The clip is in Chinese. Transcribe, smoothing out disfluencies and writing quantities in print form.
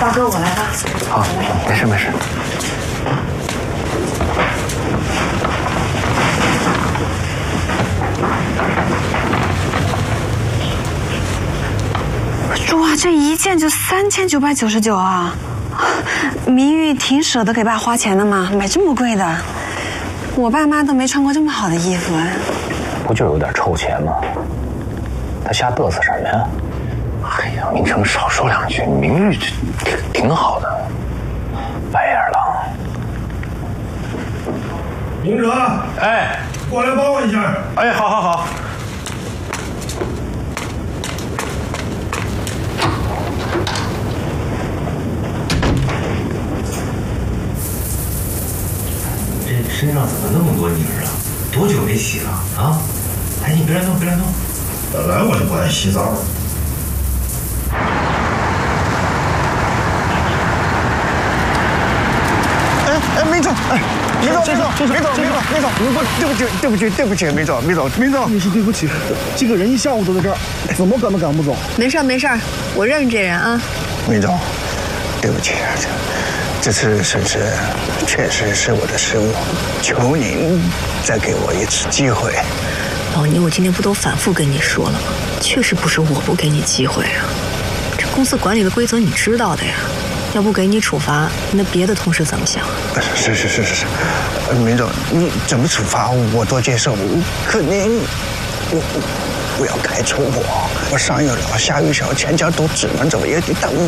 大哥，我来吧。 好，没事没事。 哇，这一件就3999啊！明玉挺舍得给爸花钱的嘛，买这么贵的，我爸妈都没穿过这么好的衣服。 不就有点臭钱吗？他瞎嘚瑟什么呀？哎呀，明成少说两句，明玉这挺好的。白眼狼。 明哲， 哎， 过来帮我一下。 哎，好好好。 这身上怎么那么多泥儿啊？多久没洗了啊？哎，你别乱动，别乱动。 本来我就不爱洗澡。 哎，梅总，哎，梅总，对不起，梅总， 你是对不起，这个人一下午都在这儿，怎么赶都赶不走。 没事，我认识这人啊。 梅总，对不起，这次损失确实是我的失误，求您再给我一次机会。 老倪，我今天不都反复跟你说了吗？确实不是我不给你机会啊，这公司管理的规则你知道的呀。要不给你处罚，那别的同事怎么想？ 是，梅总，你怎么处罚我都接受，可您不要开除我，我上有老下有小，全家都只能走，也得等